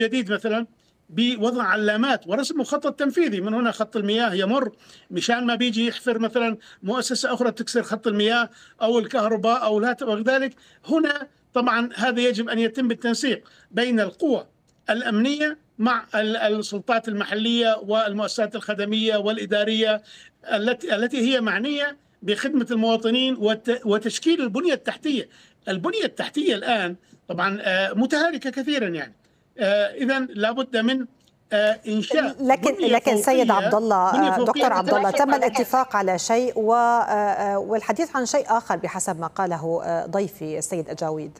جديد مثلا بوضع علامات ورسم مخطط تنفيذي. من هنا خط المياه يمر، مشان ما بيجي يحفر مثلا مؤسسة أخرى تكسر خط المياه أو الكهرباء أو لا ذلك. هنا طبعا هذا يجب أن يتم بالتنسيق بين القوى الأمنية مع السلطات المحلية والمؤسسات الخدمية والإدارية التي هي معنية بخدمة المواطنين وتشكيل البنية التحتية. البنية التحتية الآن طبعا متهالكة كثيرا، يعني إذا لابد من إنشاء لكن سيد عبد الله، دكتور عبد الله، تم الاتفاق على شيء والحديث عن شيء آخر بحسب ما قاله ضيفي السيد أجاويد.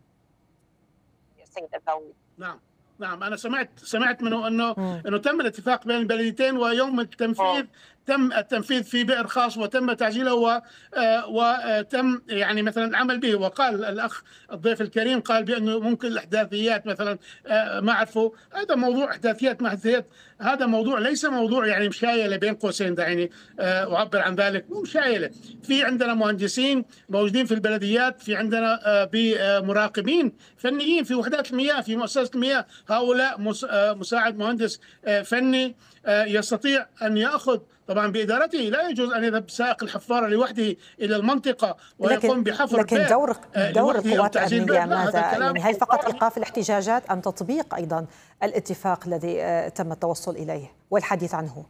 نعم أنا سمعت منه أنه تم الاتفاق بين البلديتين، ويوم التنفيذ تم التنفيذ في بئر خاص وتم تعجيله وتم يعني مثلا العمل به. وقال الأخ الضيف الكريم قال بأنه ممكن الإحداثيات مثلا ما عرفوا هذا موضوع إحداثيات ما إحداثيات، هذا موضوع ليس موضوع يعني مشايلة بين قوسين، دعيني أعبر عن ذلك، مو مشايلة. في عندنا مهندسين موجودين في البلديات، في عندنا مراقبين فنيين في وحدات المياه في مؤسسة المياه، هؤلاء مساعد مهندس فني يستطيع أن يأخذ طبعا بإدارته. لا يجوز أن يذهب سائق الحفارة لوحده إلى المنطقة ويقوم بحفر. لكن دور القوات الأمنية ماذا؟ يعني هل فقط إيقاف الاحتجاجات أم تطبيق أيضا الاتفاق الذي تم التوصل إليه والحديث عنه؟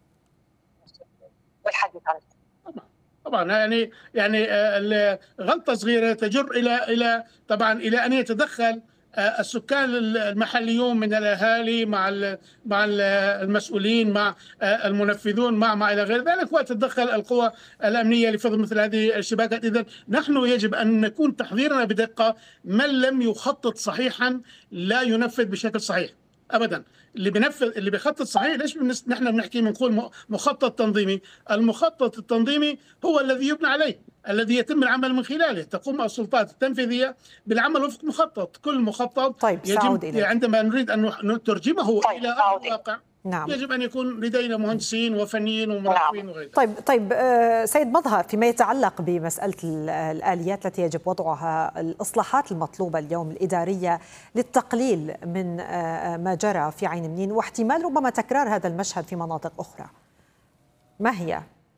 طبعا يعني غلطة صغيرة تجر إلى طبعا إلى أن يتدخل السكان المحليون من الأهالي مع المسؤولين مع المنفذون مع إلى غير ذلك، وتتدخل القوى الأمنية لفضل مثل هذه الشباكات. إذن نحن يجب أن نكون تحضيرنا بدقة. من لم يخطط صحيحا لا ينفذ بشكل صحيح أبدا. اللي بيخطط صحيح، ليش نحن بنحكي بنقول مخطط تنظيمي؟ المخطط التنظيمي هو الذي يبنى عليه، الذي يتم العمل من خلاله. تقوم السلطات التنفيذية بالعمل وفق مخطط. كل مخطط يجب عندما نريد أن نترجمه إلى أرض الواقع يجب أن يكون لدينا مهندسين وفنيين ومراقبين وغيره. طيب سيد مظهر، فيما يتعلق بمسألة الآليات التي يجب وضعها، الإصلاحات المطلوبة اليوم الإدارية للتقليل من ما جرى في عين منين واحتمال ربما تكرار هذا المشهد في مناطق أخرى، ما هي؟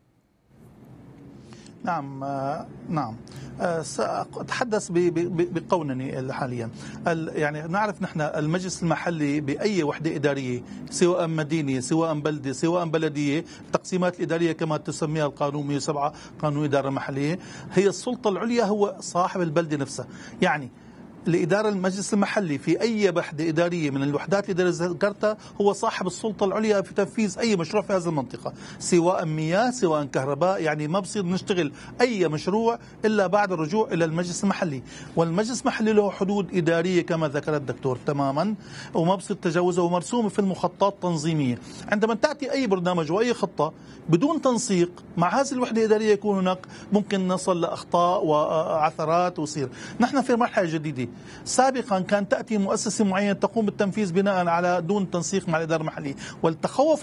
نعم سأتحدث بقونني حاليا. يعني نعرف نحن المجلس المحلي بأي وحدة إدارية سواء مدينة سواء بلدة سواء بلدية، التقسيمات الإدارية كما تسميها القانون 107 قانون الإدارة المحلية، هي السلطة العليا هو صاحب البلدة نفسها. يعني الإدارة المجلس المحلي في أي وحدة إدارية من الوحدات اللي ذكرتها هو صاحب السلطة العليا في تنفيذ أي مشروع في هذه المنطقة، سواء مياه سواء كهرباء. يعني ما بصير نشتغل أي مشروع إلا بعد الرجوع إلى المجلس المحلي، والمجلس المحلي له حدود إدارية كما ذكر الدكتور تماما، وما بصير تجاوزها ومرسومة في المخططات التنظيمية. عندما تأتي أي برنامج وأي خطة بدون تنسيق مع هذه الوحدة الإدارية يكون هناك ممكن نصل لأخطاء وعثرات وصير. نحن في مرحلة جديدة. سابقا كان تأتي مؤسسة معينة تقوم بالتنفيذ بناء على دون تنسيق مع الإدارة المحلية، والتخوف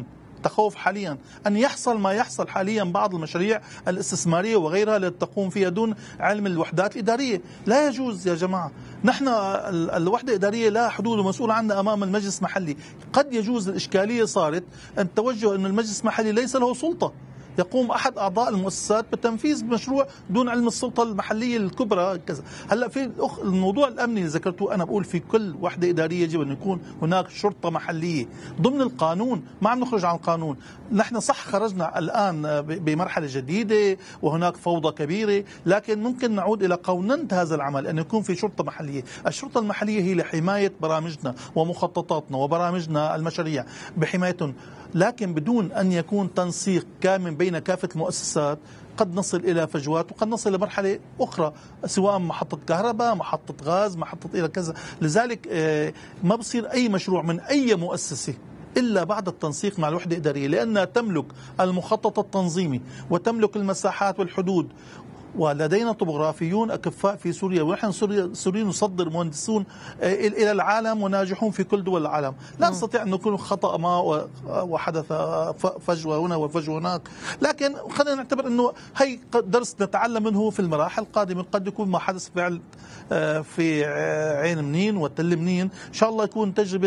حاليا أن يحصل ما يحصل حاليا بعض المشاريع الاستثمارية وغيرها التي تقوم فيها دون علم الوحدات الإدارية. لا يجوز يا جماعة. نحن الوحدة الإدارية لا حدود ومسؤول عنها أمام المجلس المحلي. قد يجوز الإشكالية صارت أن توجه أن المجلس المحلي ليس له سلطة، يقوم أحد أعضاء المؤسسات بتنفيذ مشروع دون علم السلطة المحلية الكبرى كذا. هلا في الموضوع الأمني اللي ذكرته، أنا بقول في كل وحدة إدارية يجب أن يكون هناك شرطة محلية ضمن القانون، ما عم نخرج عن القانون. نحن صح خرجنا الآن بمرحلة جديدة وهناك فوضى كبيرة، لكن ممكن نعود إلى قوننة هذا العمل أن يكون في شرطة محلية. الشرطة المحلية هي لحماية برامجنا ومخططاتنا وبرامجنا المشاريع بحمايتهم، لكن بدون أن يكون تنسيق كامل بين كافة المؤسسات قد نصل إلى فجوات وقد نصل إلى مرحلة أخرى، سواء محطة كهرباء محطة غاز محطة إلى كذا. لذلك ما بصير أي مشروع من أي مؤسسة إلا بعد التنسيق مع الوحدة الإدارية، لأنها تملك المخطط التنظيمي وتملك المساحات والحدود ولدينا طبوغرافيون أكفاء في سوريا، ونحن سوريا نصدر مهندسون إلى العالم وناجحون في كل دول العالم. لا نستطيع أن نكون خطأ ما وحدث فجوة هنا وفجوة هناك، لكن خلينا نعتبر أنه هي درس نتعلم منه في المراحل القادمة. قد يكون ما حدث فعل في عين منين وتل منين إن شاء الله يكون تجربة